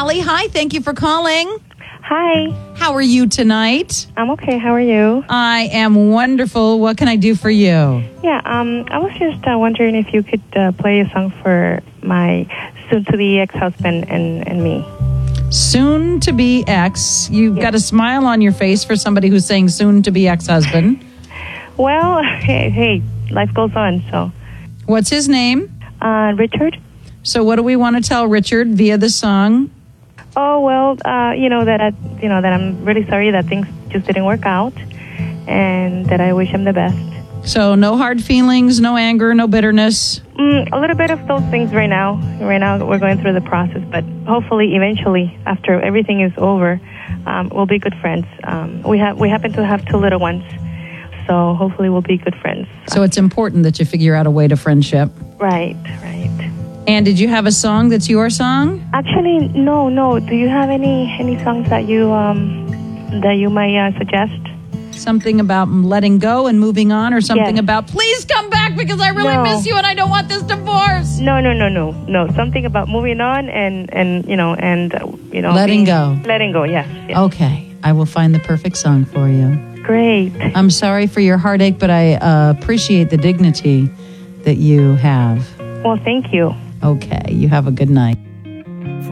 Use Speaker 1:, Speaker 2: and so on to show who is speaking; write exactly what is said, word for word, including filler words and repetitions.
Speaker 1: Allie. Hi, thank you for calling.
Speaker 2: Hi.
Speaker 1: How are you tonight?
Speaker 2: I'm okay. How are you?
Speaker 1: I am wonderful. What can I do for you?
Speaker 2: Yeah, um, I was just uh, wondering if you could uh, play a song for my soon-to-be ex-husband and, and me.
Speaker 1: Soon-to-be ex. You've
Speaker 2: Yeah.
Speaker 1: got a smile on your face for somebody who's saying soon-to-be ex-husband.
Speaker 2: Well, hey, hey, life goes on, so.
Speaker 1: What's his name?
Speaker 2: Uh, Richard?
Speaker 1: So what do we want to tell Richard via the song?
Speaker 2: Oh, well, uh, you know, that I, you know, that I'm really sorry that things just didn't work out and that I wish him the best.
Speaker 1: So no hard feelings, no anger, no bitterness.
Speaker 2: Mm, a little bit of those things right now. Right now we're going through the process, but hopefully eventually, after everything is over, um, we'll be good friends. Um, we have we happen to have two little ones, so hopefully we'll be good friends.
Speaker 1: So it's important that you figure out a way to friendship.
Speaker 2: Right, right.
Speaker 1: And did you have a song that's your song?
Speaker 2: Actually, no, no. Do you have any any songs that you um that you might uh, suggest?
Speaker 1: Something about letting go and moving on, or something
Speaker 2: Yes.
Speaker 1: about please come back because I really
Speaker 2: No.
Speaker 1: miss you and I don't want this divorce.
Speaker 2: No, no, no, no, no. Something about moving on and and you know and uh, you know
Speaker 1: Letting
Speaker 2: being-
Speaker 1: go.
Speaker 2: Letting go. Yes. yes.
Speaker 1: Okay, I will find the perfect song for you.
Speaker 2: Great.
Speaker 1: I'm sorry for your heartache, but I uh, appreciate the dignity that you have.
Speaker 2: Well, thank you.
Speaker 1: Okay, you have a good night.